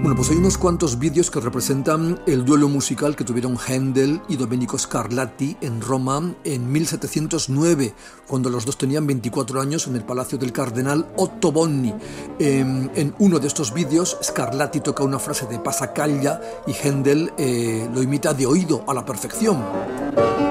Bueno, pues hay unos cuantos vídeos que representan el duelo musical que tuvieron Händel y Domenico Scarlatti en Roma en 1709, cuando los dos tenían 24 años en el palacio del cardenal Otto Bonni. En uno de estos vídeos, Scarlatti toca una frase de Passacaglia y Händel lo imita de oído a la perfección.